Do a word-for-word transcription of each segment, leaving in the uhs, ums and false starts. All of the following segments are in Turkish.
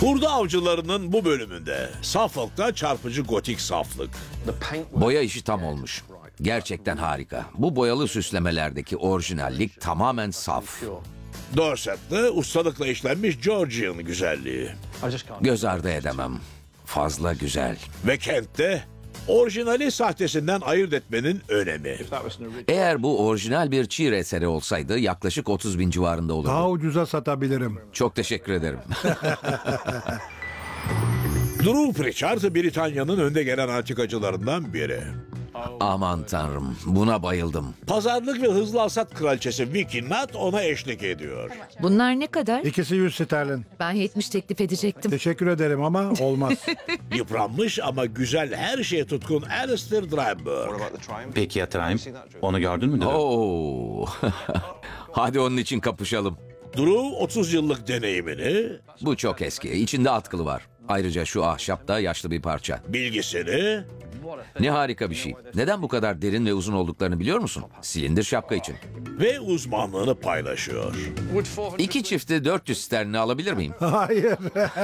Hurda avcılarının bu bölümünde Suffolk'ta çarpıcı gotik saflık. Boya işi tam olmuş. Gerçekten harika. Bu boyalı süslemelerdeki orijinallik tamamen saf. Dorset'te ustalıkla işlenmiş Georgian güzelliği. Göz ardı edemem. Fazla güzel. Ve Kent'te orijinali sahtesinden ayırt etmenin önemi. Eğer bu orijinal bir çiğ eseri olsaydı yaklaşık otuz bin civarında olurdu. Daha ucuza satabilirim. Çok teşekkür ederim. Drew Pritchard, Britanya'nın önde gelen antikacılarından biri. Aman tanrım, buna bayıldım. Pazarlık ve hızlı hasat kraliçesi Vicky Nutt ona eşlik ediyor. Bunlar ne kadar? İkisi yüz sterlin. Ben yetmiş teklif edecektim. Teşekkür ederim ama olmaz. Yıpranmış ama güzel her şeye tutkun Alistair Dryburgh. Peki ya Trime? Onu gördün mü? Drew? Oo. Hadi onun için kapışalım. Drew otuz yıllık deneyimini, Bu çok eski. İçinde atkılı var. Ayrıca şu ahşap da yaşlı bir parça. bilgisini Ne harika bir şey. Neden bu kadar derin ve uzun olduklarını biliyor musun? Silindir şapka için. ve uzmanlığını paylaşıyor. İki çifti dört yüz sterlini alabilir miyim? Hayır.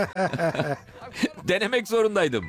Denemek zorundaydım.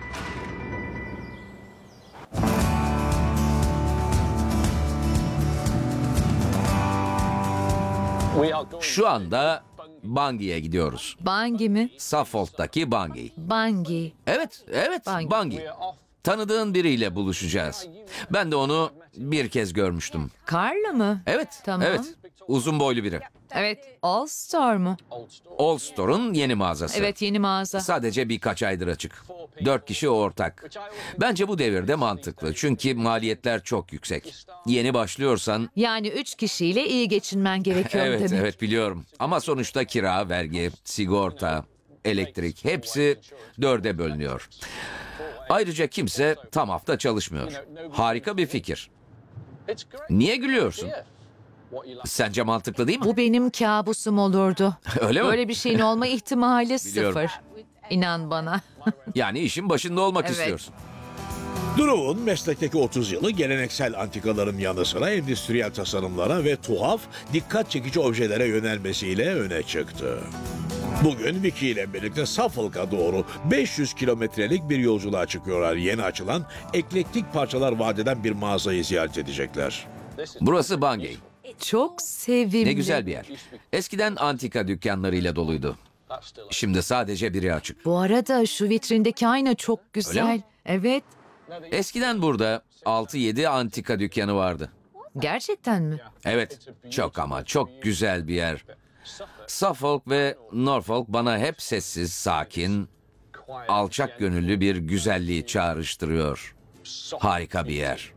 Şu anda Bungay'e gidiyoruz. Bangi mi? Suffolk'taki Bungay. Bangi. Evet, evet, Bungay. Bungay. Tanıdığın biriyle buluşacağız. Ben de onu bir kez görmüştüm. Karla mı? Evet, Tamam. evet. Uzun boylu biri. Evet. All Star mı? All Store'un yeni mağazası. Evet, yeni mağaza. Sadece birkaç aydır açık. Dört kişi ortak. Bence bu devirde mantıklı. Çünkü maliyetler çok yüksek. Yeni başlıyorsan... Yani üç kişiyle iyi geçinmen gerekiyor Evet, demek. evet biliyorum. Ama sonuçta kira, vergi, sigorta, elektrik hepsi dörde bölünüyor. Ayrıca kimse tam hafta çalışmıyor. Harika bir fikir. Niye gülüyorsun? Sence mantıklı değil mi? Bu benim kabusum olurdu. Öyle mi? Böyle bir şeyin olma ihtimali Biliyorum. sıfır. İnan bana. Yani işin başında olmak Evet. istiyorsun. Drew'un meslekteki otuz yılı geleneksel antikaların yanı sıra endüstriyel tasarımlara ve tuhaf, dikkat çekici objelere yönelmesiyle öne çıktı. Bugün Vicky ile birlikte Suffolk'a doğru beş yüz kilometrelik bir yolculuğa çıkıyorlar. Yeni açılan, eklektik parçalar vaat eden bir mağazayı ziyaret edecekler. Burası Bungay. Çok sevimli. Ne güzel bir yer. Eskiden antika dükkanlarıyla doluydu. Şimdi sadece biri açık. Bu arada şu vitrindeki ayna çok Öyle güzel. mi? Evet. Eskiden burada altı yedi antika dükkanı vardı. Gerçekten mi? Evet, çok ama çok güzel bir yer. Suffolk ve Norfolk bana hep sessiz, sakin, alçak gönüllü bir güzelliği çağrıştırıyor. Harika bir yer.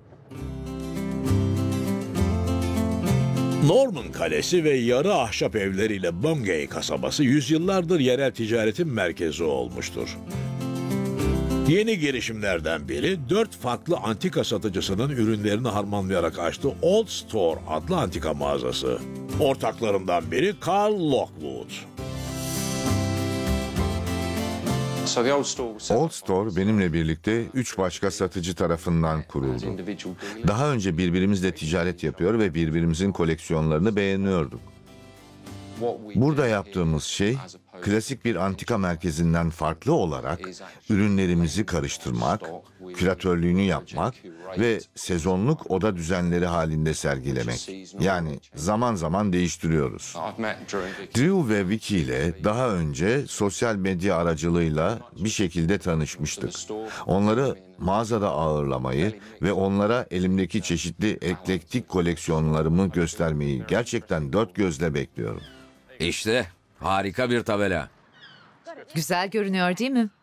Norman Kalesi ve yarı ahşap evleriyle Bungay kasabası yüzyıllardır yerel ticaretin merkezi olmuştur. Yeni girişimlerden biri dört farklı antika satıcısının ürünlerini harmanlayarak açtığı Old Store adlı antika mağazası. Ortaklarından biri Carl Lockwood. Old Store benimle birlikte üç başka satıcı tarafından kuruldu. Daha önce birbirimizle ticaret yapıyor ve birbirimizin koleksiyonlarını beğeniyorduk. Burada yaptığımız şey, klasik bir antika merkezinden farklı olarak ürünlerimizi karıştırmak, küratörlüğünü yapmak ve sezonluk oda düzenleri halinde sergilemek. Yani zaman zaman değiştiriyoruz. Drew ve Vicky ile daha önce sosyal medya aracılığıyla bir şekilde tanışmıştık. Onları mağazada ağırlamayı ve onlara elimdeki çeşitli eklektik koleksiyonlarımı göstermeyi gerçekten dört gözle bekliyorum. İşte harika bir tabela. Güzel görünüyor değil mi?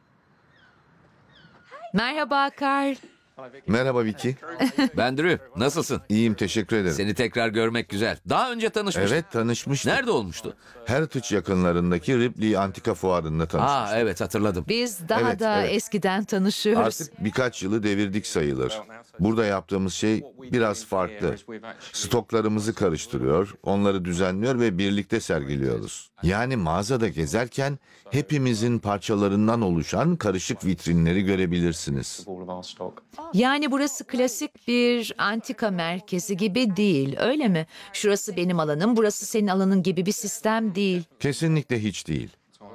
Merhaba Karl. Merhaba Vicky. Ben Drew, nasılsın? İyiyim, teşekkür ederim. Seni tekrar görmek güzel. Daha önce tanışmıştık. Evet, tanışmıştık. Nerede olmuştu? Heritage yakınlarındaki Ripley Antika Fuarı'nda tanışmıştık. Aa evet hatırladım. Biz daha Evet, da evet. eskiden tanışıyoruz. Artık birkaç yılı devirdik sayılır. Burada yaptığımız şey biraz farklı. Stoklarımızı karıştırıyor, onları düzenliyor ve birlikte sergiliyoruz. Yani mağazada gezerken hepimizin parçalarından oluşan karışık vitrinleri görebilirsiniz. Yani burası klasik bir antika merkezi gibi değil, öyle mi? Şurası benim alanım, burası senin alanın gibi bir sistem değil. Kesinlikle hiç değil.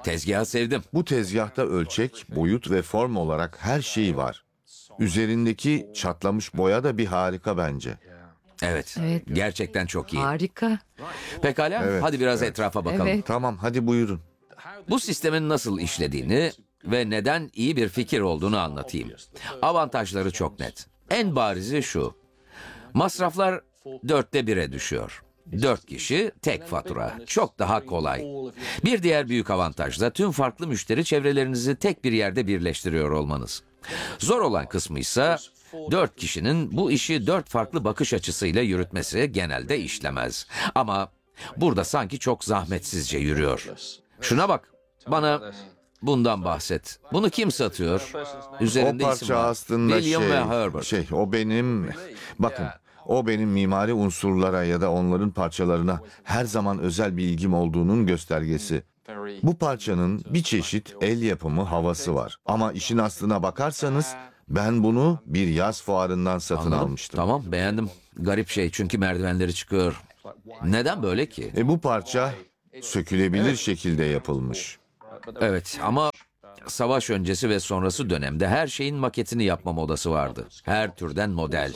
Tezgahı sevdim. Bu tezgahta ölçek, boyut ve form olarak her şey var. Üzerindeki çatlamış boya da bir harika bence. Evet, Evet. gerçekten çok iyi. Harika. Pekala, Evet, hadi biraz etrafa bakalım. Evet. Tamam, hadi buyurun. Bu sistemin nasıl işlediğini ve neden iyi bir fikir olduğunu anlatayım. Avantajları çok net. En barizi şu. Masraflar dörtte bire düşüyor. Dört kişi, tek fatura. Çok daha kolay. Bir diğer büyük avantaj da tüm farklı müşteri çevrelerinizi tek bir yerde birleştiriyor olmanız. Zor olan kısmı ise dört kişinin bu işi dört farklı bakış açısıyla yürütmesi genelde işlemez. Ama burada sanki çok zahmetsizce yürüyor. Şuna bak, bana bundan bahset. Bunu kim satıyor? O Üzerinde isim parça var. aslında William şey, ve Herbert. şey, o benim, bakın, o benim mimari unsurlara ya da onların parçalarına her zaman özel bir ilgim olduğunun göstergesi. Bu parçanın bir çeşit el yapımı havası var. Ama işin aslına bakarsanız ben bunu bir yaz fuarından satın Anladım. almıştım. Tamam, beğendim. Garip şey çünkü merdivenleri çıkıyor. Neden böyle ki? E bu parça sökülebilir şekilde yapılmış. Evet ama savaş öncesi ve sonrası dönemde her şeyin maketini yapma modası vardı. Her türden model.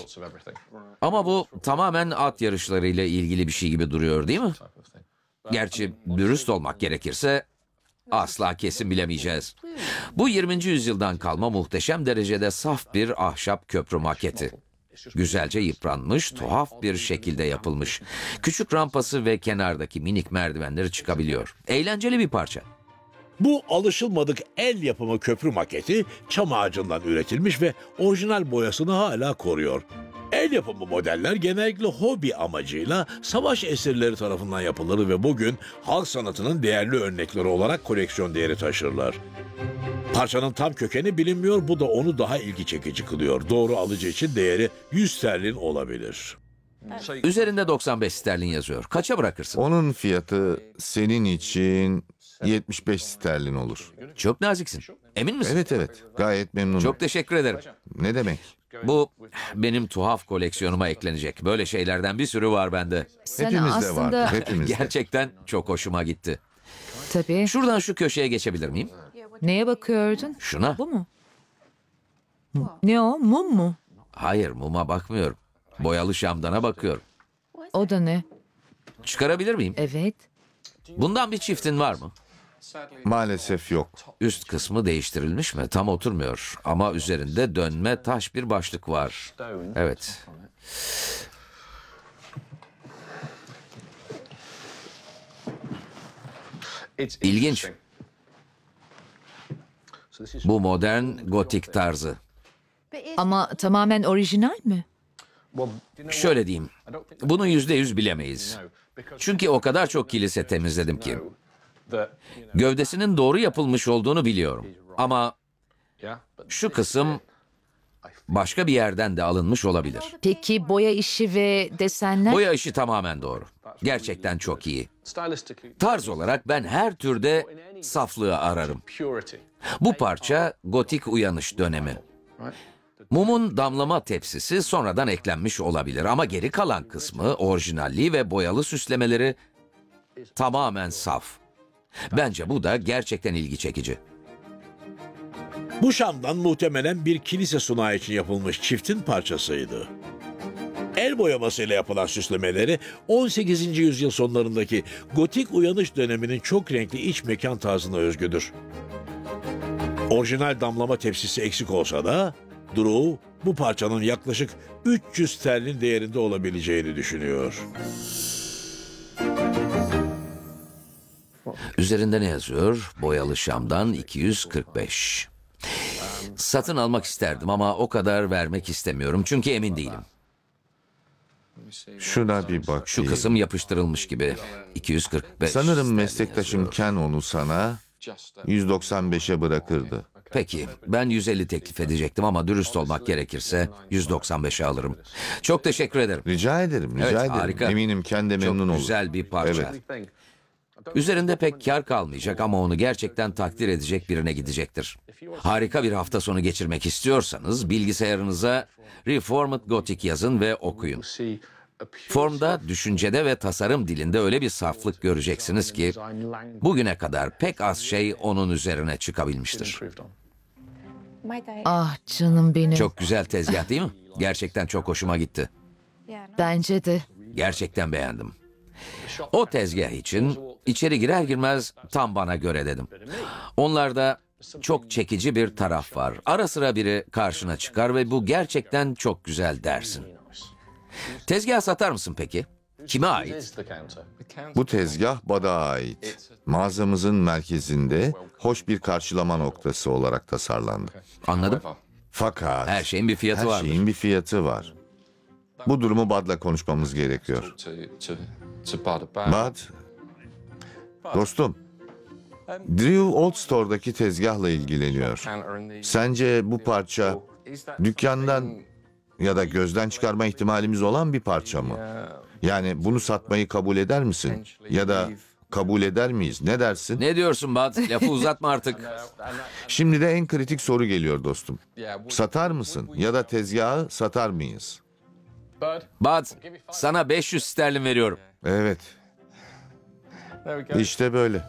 Ama bu tamamen at yarışlarıyla ilgili bir şey gibi duruyor değil mi? Gerçi dürüst olmak gerekirse asla kesin bilemeyeceğiz. Bu yirminci yüzyıldan kalma muhteşem derecede saf bir ahşap köprü maketi. Güzelce yıpranmış, tuhaf bir şekilde yapılmış. Küçük rampası ve kenardaki minik merdivenleri çıkabiliyor. Eğlenceli bir parça. Bu alışılmadık el yapımı köprü maketi çam ağacından üretilmiş ve orijinal boyasını hala koruyor. El yapımı modeller genellikle hobi amacıyla savaş esirleri tarafından yapılır ve bugün halk sanatının değerli örnekleri olarak koleksiyon değeri taşırlar. Parçanın tam kökeni bilinmiyor, bu da onu daha ilgi çekici kılıyor. Doğru alıcı için değeri yüz sterlin olabilir. Üzerinde doksan beş sterlin yazıyor. Kaça bırakırsın? Onun fiyatı senin için yetmiş beş sterlin olur. Çok naziksin. Emin misin? Evet evet, gayet memnunum. Çok teşekkür ederim. Ne demek? Bu benim tuhaf koleksiyonuma eklenecek. Böyle şeylerden bir sürü var bende. Sen Hepimizde aslında... vardır, hepimizde. Gerçekten çok hoşuma gitti. Tabii. Şuradan şu köşeye geçebilir miyim? Neye bakıyordun? Şuna. Bu mu? Ne o? Mum mu? Hayır, muma bakmıyorum. Boyalı şamdana bakıyorum. O da ne? Çıkarabilir miyim? Evet. Bundan bir çiftin var mı? Maalesef yok. Üst kısmı değiştirilmiş mi? Tam oturmuyor. Ama üzerinde dönme taş bir başlık var. Evet. İlginç. Bu modern gotik tarzı. Ama tamamen orijinal mi? Şöyle diyeyim. Bunu yüzde yüz bilemeyiz. Çünkü o kadar çok kilise temizledim ki. Gövdesinin doğru yapılmış olduğunu biliyorum. Ama şu kısım başka bir yerden de alınmış olabilir. Peki boya işi ve desenler? Boya işi tamamen doğru. Gerçekten çok iyi. Tarz olarak ben her türde saflığı ararım. Bu parça gotik uyanış dönemi. Mumun damlama tepsisi sonradan eklenmiş olabilir ama geri kalan kısmı, orijinalliği ve boyalı süslemeleri tamamen saf. Bence bu da gerçekten ilgi çekici. Bu şamdan muhtemelen bir kilise sunağı için yapılmış çiftin parçasıydı. El boyamasıyla yapılan süslemeleri on sekizinci yüzyıl sonlarındaki gotik uyanış döneminin çok renkli iç mekan tarzına özgüdür. Orijinal damlama tepsisi eksik olsa da Drew bu parçanın yaklaşık üç yüz sterlin değerinde olabileceğini düşünüyor. Üzerinde ne yazıyor? Boyalı şamdan iki yüz kırk beş. Satın almak isterdim ama o kadar vermek istemiyorum çünkü emin değilim. Şuna bir bak. Şu kısım yapıştırılmış gibi. iki yüz kırk beş. Sanırım sterlin meslektaşım yazıyor. Ken onu sana yüz doksan beşe bırakırdı. Peki, ben yüz elli teklif edecektim ama dürüst olmak gerekirse yüz doksan beşe alırım. Çok teşekkür ederim. Rica ederim, rica Evet, ederim. harika. Eminim Ken de memnun Çok olur. güzel bir parça. Evet. Üzerinde pek kar kalmayacak ama onu gerçekten takdir edecek birine gidecektir. Harika bir hafta sonu geçirmek istiyorsanız bilgisayarınıza Reformed Gothic yazın ve okuyun. Formda, düşüncede ve tasarım dilinde öyle bir saflık göreceksiniz ki bugüne kadar pek az şey onun üzerine çıkabilmiştir. Ah canım benim. Çok güzel tezgah değil mi? Gerçekten çok hoşuma gitti. Bence de. Gerçekten beğendim. O tezgah için içeri girer girmez tam bana göre dedim. Onlarda çok çekici bir taraf var. Ara sıra biri karşına çıkar ve bu gerçekten çok güzel dersin. Tezgah satar mısın peki? Kime ait? Bu tezgah Bad'a ait. Mağazamızın merkezinde hoş bir karşılama noktası olarak tasarlandı. Anladım. Fakat Her şeyin bir fiyatı her vardır. şeyin bir fiyatı var. Bu durumu Bad'la konuşmamız gerekiyor. Bad, dostum, Drew Old Store'daki tezgahla ilgileniyor. Sence bu parça dükkandan ya da gözden çıkarma ihtimalimiz olan bir parça mı? Yani bunu satmayı kabul eder misin? Ya da kabul eder miyiz? Ne dersin? Ne diyorsun Bad? Lafı uzatma artık. Şimdi de en kritik soru geliyor dostum. Satar mısın ya da tezgahı satar mıyız? Bad, sana beş yüz sterlin veriyorum. Evet, işte böyle.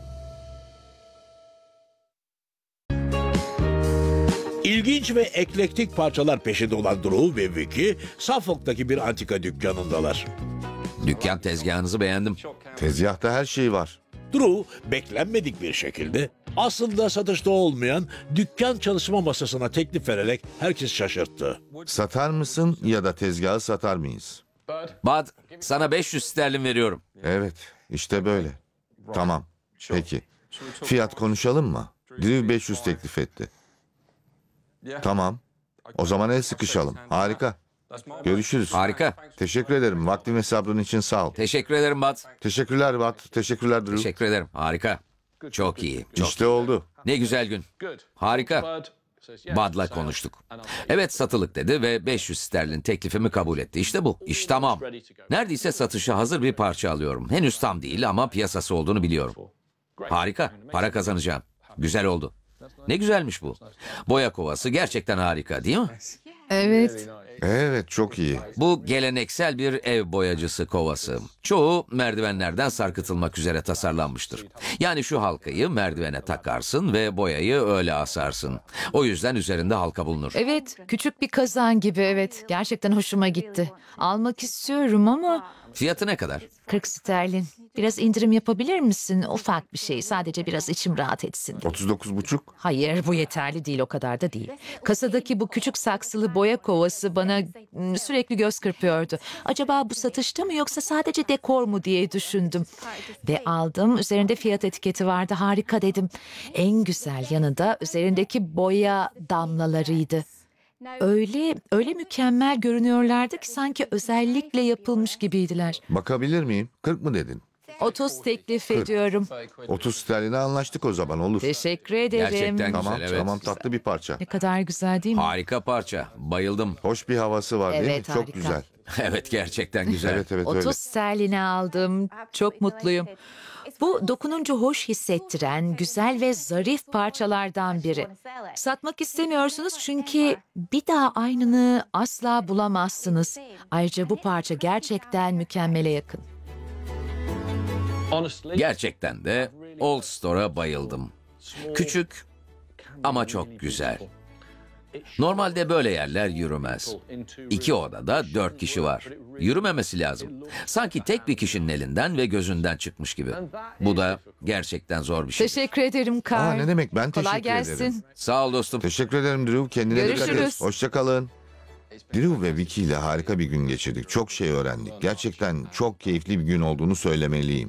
İlginç ve eklektik parçalar peşinde olan Drew ve Vicky, Suffolk'taki bir antika dükkanındalar. Dükkan tezgahınızı beğendim. Tezgahta her şey var. Drew, beklenmedik bir şekilde aslında satışta olmayan dükkan çalışma masasına teklif vererek herkes şaşırttı. Satar mısın ya da tezgahı satar mıyız? Bad, sana beş yüz sterlin veriyorum. Evet, işte böyle. Tamam, peki. Fiyat konuşalım mı? Drew beş yüz teklif etti. Tamam. O zaman el sıkışalım. Harika. Görüşürüz. Harika. Teşekkür ederim. Vaktin ve sabrın için sağ ol. Teşekkür ederim Bad. Teşekkürler Watt. Teşekkürler Drew. Teşekkür ederim. Harika. Çok iyi. Çok İşte oldu. Ne güzel gün. Harika. Bad'la konuştuk. Evet satılık dedi ve beş yüz sterlin teklifimi kabul etti. İşte bu. İş tamam. Neredeyse satışa hazır bir parça alıyorum. Henüz tam değil ama piyasası olduğunu biliyorum. Harika. Para kazanacağım. Güzel oldu. Ne güzelmiş bu. Boya kovası gerçekten harika değil mi? Evet. Evet, çok iyi. Bu geleneksel bir ev boyacısı kovası. Çoğu merdivenlerden sarkıtılmak üzere tasarlanmıştır. Yani şu halkayı merdivene takarsın ve boyayı öyle asarsın. O yüzden üzerinde halka bulunur. Evet, küçük bir kazan gibi evet. Gerçekten hoşuma gitti. Almak istiyorum ama Fiyatı ne kadar? kırk sterlin. Biraz indirim yapabilir misin? Ufak bir şey. Sadece biraz içim rahat etsin. otuz dokuz buçuk. Hayır, bu yeterli değil, o kadar da değil. Kasadaki bu küçük saksılı boya kovası bana mm, sürekli göz kırpıyordu. Acaba bu satışta mı yoksa sadece dekor mu diye düşündüm. Ve aldım, üzerinde fiyat etiketi vardı, harika dedim. En güzel yanı da üzerindeki boya damlalarıydı. Öyle, öyle mükemmel görünüyorlardı ki sanki özellikle yapılmış gibiydiler. Bakabilir miyim? kırk mı dedin? otuz teklif ediyorum. otuz sterline anlaştık o zaman, olur. Teşekkür ederim. Gerçekten Tamam, güzel, evet. tamam, tatlı bir parça. Ne kadar güzel değil mi? Harika parça. Bayıldım. Hoş bir havası var değil Evet, mi? Çok harika. güzel. Evet gerçekten güzel. Evet, evet öyle. otuz sterline aldım. Çok mutluyum. Bu dokununca hoş hissettiren, güzel ve zarif parçalardan biri. Satmak istemiyorsunuz çünkü bir daha aynını asla bulamazsınız. Ayrıca bu parça gerçekten mükemmele yakın. Gerçekten de Old Store'a bayıldım. Küçük ama çok güzel. Normalde böyle yerler yürümez. İki odada dört kişi var. Yürümemesi lazım. Sanki tek bir kişinin elinden ve gözünden çıkmış gibi. Bu da gerçekten zor bir şey. Teşekkür ederim Karl. Aa, ne demek, ben Kolay teşekkür gelsin. ederim. Sağ ol dostum. Teşekkür ederim Drew. Kendine dikkat et. Görüşürüz. Hoşça kalın. Drew ve Vicky ile harika bir gün geçirdik. Çok şey öğrendik. Gerçekten çok keyifli bir gün olduğunu söylemeliyim.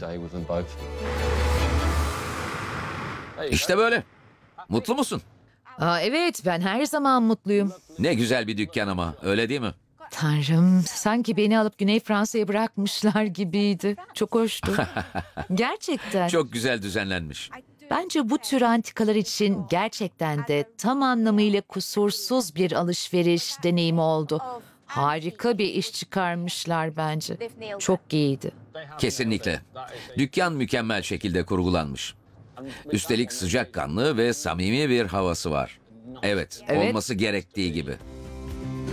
İşte böyle. Mutlu musun? Aa, evet, ben her zaman mutluyum. Ne güzel bir dükkan ama, öyle değil mi? Tanrım, sanki beni alıp Güney Fransa'ya bırakmışlar gibiydi. Çok hoştu. Gerçekten. Çok güzel düzenlenmiş. Bence bu tür antikalar için gerçekten de tam anlamıyla kusursuz bir alışveriş deneyimi oldu. Harika bir iş çıkarmışlar bence. Çok iyiydi. Kesinlikle. Dükkan mükemmel şekilde kurgulanmış. Üstelik sıcakkanlı ve samimi bir havası var. Evet, Evet. olması gerektiği gibi.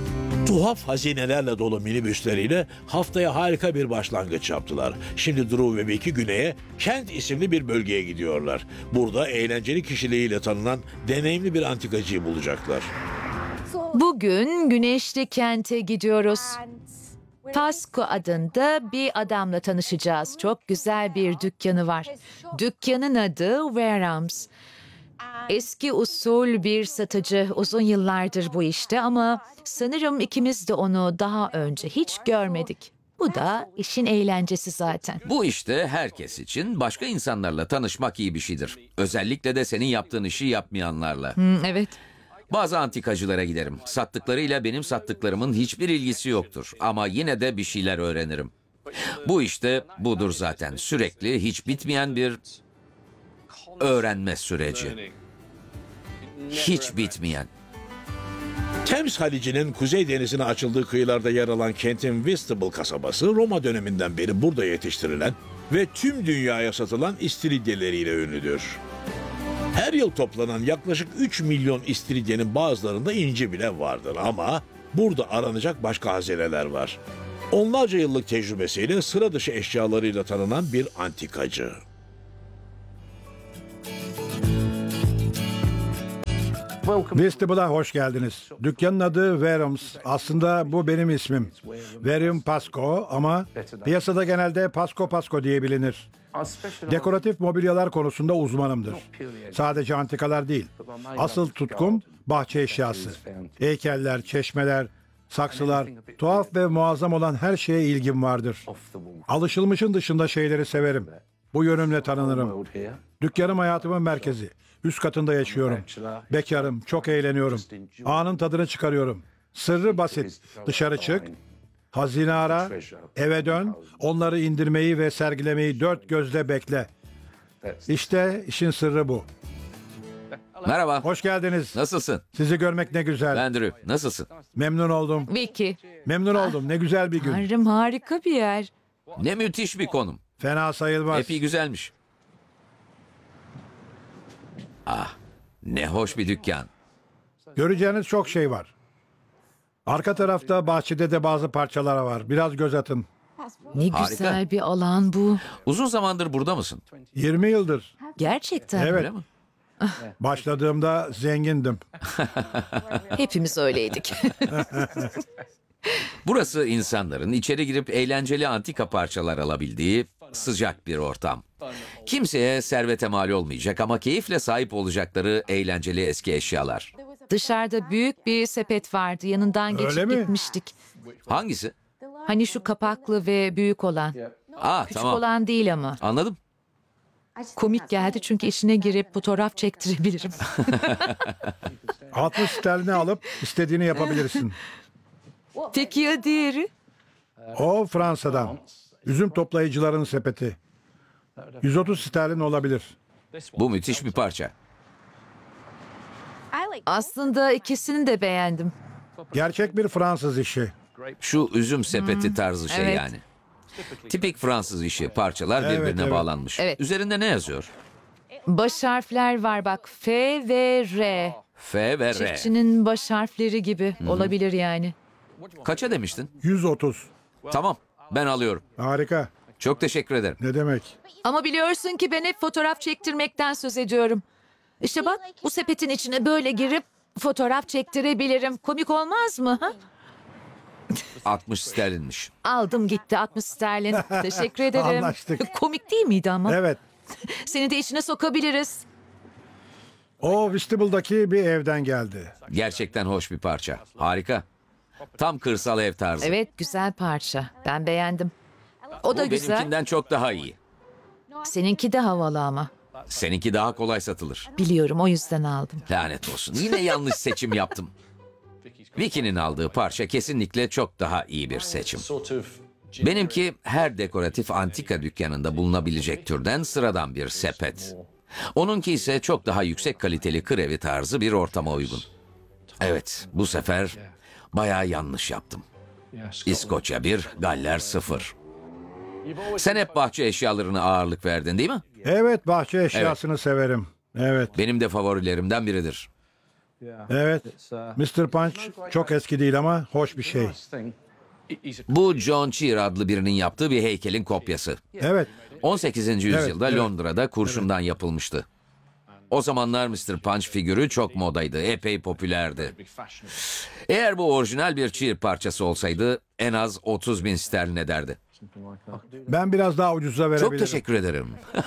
Tuhaf hazinelerle dolu minibüsleriyle haftaya harika bir başlangıç yaptılar. Şimdi Drew ve Vicky güneye Kent isimli bir bölgeye gidiyorlar. Burada eğlenceli kişiliğiyle tanınan deneyimli bir antikacıyı bulacaklar. Bugün Güneşli Kent'e gidiyoruz. Pasco adında bir adamla tanışacağız. Çok güzel bir dükkanı var. Dükkanın adı Warehams. Eski usul bir satıcı, uzun yıllardır bu işte ama sanırım ikimiz de onu daha önce hiç görmedik. Bu da işin eğlencesi zaten. Bu işte herkes için başka insanlarla tanışmak iyi bir şeydir. Özellikle de senin yaptığın işi yapmayanlarla. Hmm, evet. Bazı antikacılara giderim. Sattıklarıyla benim sattıklarımın hiçbir ilgisi yoktur. Ama yine de bir şeyler öğrenirim. Bu işte budur zaten. Sürekli hiç bitmeyen bir öğrenme süreci. Hiç bitmeyen. Thames Halici'nin Kuzey Denizi'ne açıldığı kıyılarda yer alan kentin Whitstable kasabası Roma döneminden beri burada yetiştirilen ve tüm dünyaya satılan istiridyeleriyle ünlüdür. Her yıl toplanan yaklaşık üç milyon istiridyenin bazılarında inci bile vardır ama burada aranacak başka hazineler var. Onlarca yıllık tecrübesiyle sıra dışı eşyalarıyla tanınan bir antikacı. Whistible'a hoş geldiniz. Dükkanın adı Warehams. Aslında bu benim ismim. Wareham Pasco ama piyasada genelde Pasco Pasco diye bilinir. Dekoratif mobilyalar konusunda uzmanımdır. Sadece antikalar değil. Asıl tutkum bahçe eşyası. Heykeller, çeşmeler, saksılar, tuhaf ve muazzam olan her şeye ilgim vardır. Alışılmışın dışında şeyleri severim. Bu yönümle tanınırım. Dükkanım hayatımın merkezi. Üst katında yaşıyorum. Bekarım, çok eğleniyorum. Anın tadını çıkarıyorum. Sırrı basit. Dışarı çık, hazine ara, eve dön, onları indirmeyi ve sergilemeyi dört gözle bekle. İşte işin sırrı bu. Merhaba. Hoş geldiniz. Nasılsın? Sizi görmek ne güzel. Andrew, nasılsın? Memnun oldum. Vicky, Memnun oldum. Ne güzel bir gün. Tanrım harika bir yer. Ne müthiş bir konum. Fena sayılmaz. Epey güzelmiş. Ah, ne hoş bir dükkan. Göreceğiniz çok şey var. Arka tarafta bahçede de bazı parçalar var. Biraz göz atın. Ne Harika. güzel bir alan bu. Uzun zamandır burada mısın? yirmi yıldır. Gerçekten. Evet. Öyle mi? Başladığımda zengindim. Hepimiz öyleydik. Burası insanların içeri girip eğlenceli antika parçalar alabildiği sıcak bir ortam. Kimseye servete mal olmayacak ama keyifle sahip olacakları eğlenceli eski eşyalar. Dışarıda büyük bir sepet vardı. Yanından geçip Öyle mi? gitmiştik. Hangisi? Hani şu kapaklı ve büyük olan. Ah, Küçük tamam. olan değil ama. Anladım. Komik geldi çünkü içine girip fotoğraf çektirebilirim. altmış sterlini alıp istediğini yapabilirsin. Peki ya diğeri? O Fransa'dan. Üzüm toplayıcıların sepeti. yüz otuz sterlin olabilir. Bu müthiş bir parça. Aslında ikisini de beğendim. Gerçek bir Fransız işi. Şu üzüm sepeti tarzı şey evet. yani. Tipik Fransız işi. Parçalar Evet, birbirine evet. bağlanmış. Evet. Üzerinde ne yazıyor? Baş harfler var bak. F ve R. F ve R. Çiftçinin baş harfleri gibi olabilir yani. Kaça demiştin? yüz otuz. Tamam, ben alıyorum. Harika. Çok teşekkür ederim. Ne demek? Ama biliyorsun ki ben hep fotoğraf çektirmekten söz ediyorum. İşte bak bu sepetin içine böyle girip fotoğraf çektirebilirim. Komik olmaz mı? Ha? altmış sterlinmiş. Aldım gitti altmış sterlin. Teşekkür ederim. Anlaştık. Komik değil miydi ama? Evet. Seni de içine sokabiliriz. O Whistible'daki bir evden geldi. Gerçekten hoş bir parça. Harika. Tam kırsal ev tarzı. Evet güzel parça. Ben beğendim. O da Bu güzel. benimkinden çok daha iyi. Seninki de havalı ama. Seninki daha kolay satılır. Biliyorum o yüzden aldım. Lanet olsun. Yine yanlış seçim yaptım. Vicky'nin aldığı parça kesinlikle çok daha iyi bir seçim. Benimki her dekoratif antika dükkanında bulunabilecek türden sıradan bir sepet. Onunki ise çok daha yüksek kaliteli kır evi tarzı bir ortama uygun. Evet, bu sefer bayağı yanlış yaptım. İskoçya bir, Galler sıfır. Sen hep bahçe eşyalarına ağırlık verdin değil mi? Evet, bahçe eşyasını severim. Evet. Benim de favorilerimden biridir. Evet. mister Punch çok eski değil ama hoş bir şey. Bu John Cheer adlı birinin yaptığı bir heykelin kopyası. Evet. on sekizinci yüzyılda evet. Londra'da kurşundan yapılmıştı. O zamanlar mister Punch figürü çok modaydı, epey popülerdi. Eğer bu orijinal bir Cheer parçası olsaydı en az otuz bin sterlin ederdi. Ben biraz daha ucuza verebilirim. Çok teşekkür ederim.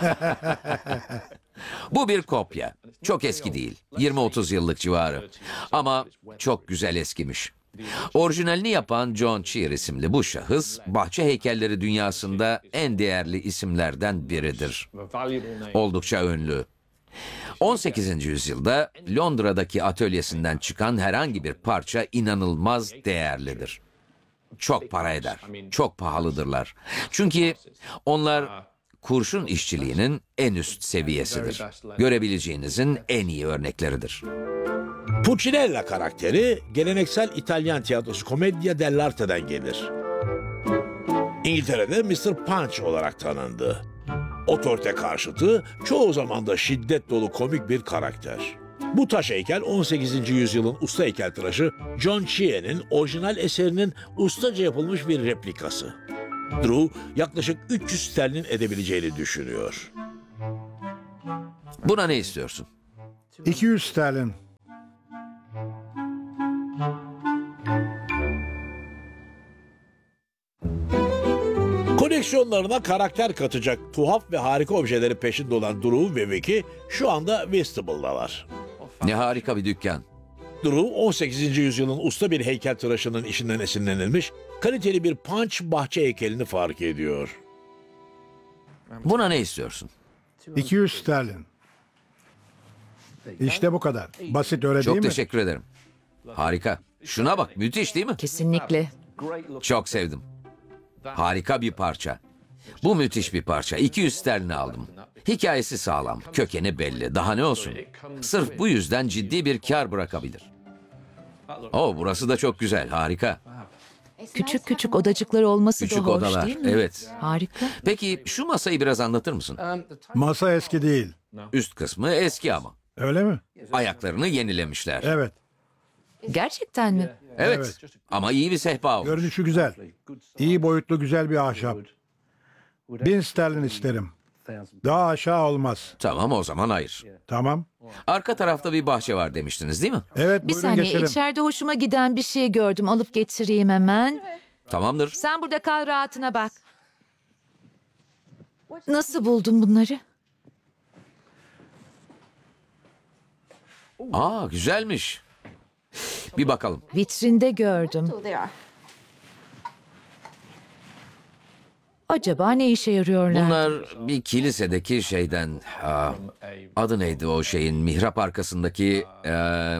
Bu bir kopya. Çok eski değil. yirmi otuz yıllık civarı. Ama çok güzel eskimiş. Orijinalini yapan John Cheer isimli bu şahıs, bahçe heykelleri dünyasında en değerli isimlerden biridir. Oldukça ünlü. on sekizinci yüzyılda Londra'daki atölyesinden çıkan herhangi bir parça inanılmaz değerlidir. Çok para eder, çok pahalıdırlar. Çünkü onlar kurşun işçiliğinin en üst seviyesidir. Görebileceğinizin en iyi örnekleridir. Pulcinella karakteri geleneksel İtalyan tiyatrosu Commedia dell'arte'den gelir. İngiltere'de mister Punch olarak tanındı. Otorite karşıtı, çoğu zaman da şiddet dolu komik bir karakter. Bu taş heykel on sekizinci yüzyılın usta heykeltıraşı John Cheer'in orijinal eserinin ustaca yapılmış bir replikası. Drew yaklaşık üç yüz sterlin edebileceğini düşünüyor. Buna ne istiyorsun? iki yüz sterlin. Koleksiyonlarına karakter katacak tuhaf ve harika objeleri peşinde olan Drew ve Vicky şu anda Whitstable'dalar. Ne harika bir dükkan. Drew on sekizinci yüzyılın usta bir heykeltıraşının işinden esinlenilmiş, kaliteli bir Punch bahçe heykelini fark ediyor. Buna ne istiyorsun? iki yüz sterlin. İşte bu kadar. Basit öyle Çok değil mi? teşekkür ederim. Harika. Şuna bak, müthiş değil mi? Kesinlikle. Çok sevdim. Harika bir parça. Bu müthiş bir parça. iki yüz sterline aldım. Hikayesi sağlam, kökeni belli. Daha ne olsun? Sırf bu yüzden ciddi bir kar bırakabilir. Oh, burası da çok güzel, harika. Küçük küçük odacıkları olması Küçük da hoş odalar, değil mi? evet. Harika. Peki şu masayı biraz anlatır mısın? Masa eski değil. Üst kısmı eski ama. Öyle mi? Ayaklarını yenilemişler. Evet. Gerçekten mi? Evet. Ama iyi bir sehpa olmuş. Görünüşü güzel. İyi boyutlu güzel bir ahşap. Bin sterlin isterim. Daha aşağı olmaz. Tamam, o zaman hayır. Tamam. Arka tarafta bir bahçe var demiştiniz değil mi? Evet Bir buyurun saniye, geçelim. içeride hoşuma giden bir şey gördüm. Alıp getireyim hemen. Tamamdır. Sen burada kal, rahatına bak. Nasıl buldun bunları? Aa, güzelmiş. Bir bakalım. Vitrinde gördüm. Acaba ne işe yarıyorlar? Bunlar bir kilisedeki şeyden... aa, adı neydi o şeyin? Mihrap arkasındaki... E,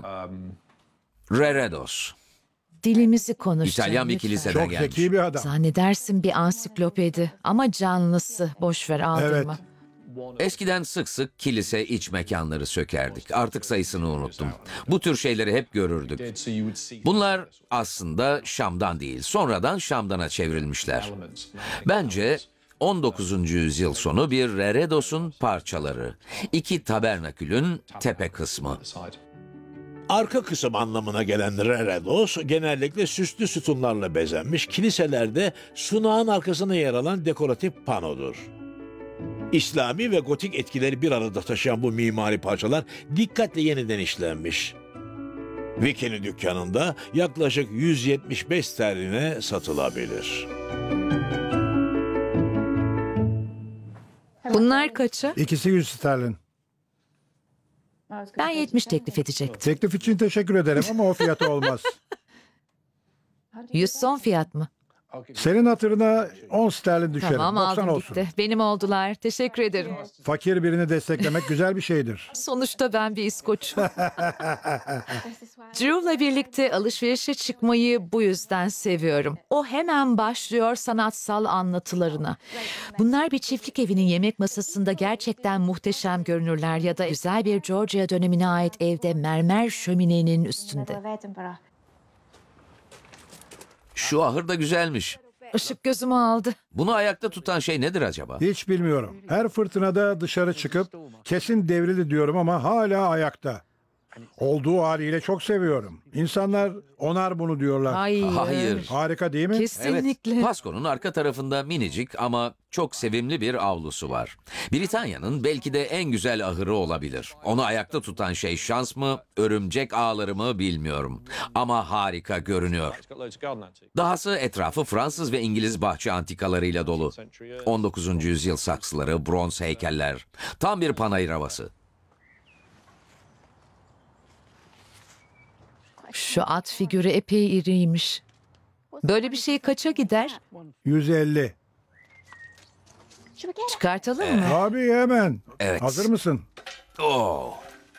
Reredos. Dilimizi konuşacağım. İtalyan bir lütfen. kiliseden Çok gelmiş. zeki bir adam. Zannedersin bir ansiklopedi ama canlısı. Boş ver, aldırma. Eskiden sık sık kilise iç mekanları sökerdik. Artık sayısını unuttum. Bu tür şeyleri hep görürdük. Bunlar aslında Şam'dan değil, sonradan Şam'dana çevrilmişler. Bence on dokuzuncu yüzyıl sonu bir Reredos'un parçaları. İki tabernakülün tepe kısmı. Arka kısım anlamına gelen reredos genellikle süslü sütunlarla bezenmiş, kiliselerde sunağın arkasına yer alan dekoratif panodur. İslami ve gotik etkileri bir arada taşıyan bu mimari parçalar dikkatle yeniden işlenmiş. Vicky'nin dükkanında yaklaşık yüz yetmiş beş sterline satılabilir. Bunlar kaça? İkisi yüz sterlin. Ben yetmiş teklif edecektim. Teklif için teşekkür ederim ama o fiyata olmaz. yüz son fiyat mı? Senin hatırına on sterlin düşerim. Tamam, doksan aldım olsun. gitti. Benim oldular. Teşekkür ederim. Fakir birini desteklemek güzel bir şeydir. Sonuçta ben bir İskoç'um. Drew'la birlikte alışverişe çıkmayı bu yüzden seviyorum. O hemen başlıyor sanatsal anlatılarına. Bunlar bir çiftlik evinin yemek masasında gerçekten muhteşem görünürler ya da güzel bir Georgia dönemine ait evde mermer şöminenin üstünde. Şu ahır da güzelmiş. Işık gözümü aldı. Bunu ayakta tutan şey nedir acaba? Hiç bilmiyorum. Her fırtınada dışarı çıkıp kesin devrildi diyorum ama hala ayakta. Olduğu haliyle çok seviyorum. İnsanlar onar bunu diyorlar. Hayır. Hayır. Harika değil mi? Kesinlikle. Evet, Pasco'nun arka tarafında minicik ama çok sevimli bir avlusu var. Britanya'nın belki de en güzel ahırı olabilir. Onu ayakta tutan şey şans mı, örümcek ağları mı bilmiyorum. Ama harika görünüyor. Dahası etrafı Fransız ve İngiliz bahçe antikalarıyla dolu. on dokuzuncu yüzyıl saksıları, bronz heykeller. Tam bir panayır havası. Şu at figürü epey iriymiş. Böyle bir şey kaça gider? yüz elli. Çıkartalım mı? Abi hemen. Evet. Hazır mısın? Oo.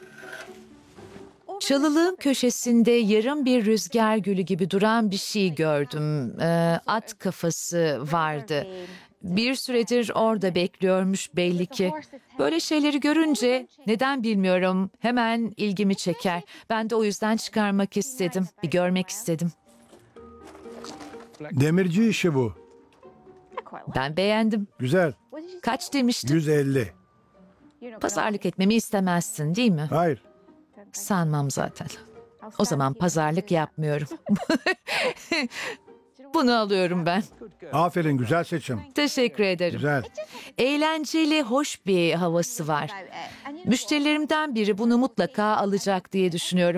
Çalılığın köşesinde yarım bir rüzgar gülü gibi duran bir şey gördüm. Ee, at kafası vardı. Bir süredir orada bekliyormuş belli ki. Böyle şeyleri görünce neden bilmiyorum hemen ilgimi çeker. Ben de o yüzden çıkarmak istedim. Bir görmek istedim. Demirci işi bu. Ben beğendim. Güzel. Kaç demiştin? yüz elli. Pazarlık etmemi istemezsin değil mi? Hayır. Sanmam zaten. O zaman pazarlık yapmıyorum. Bunu alıyorum ben. Aferin, güzel seçim. Teşekkür ederim. Güzel. Eğlenceli, hoş bir havası var. Müşterilerimden biri bunu mutlaka alacak diye düşünüyorum.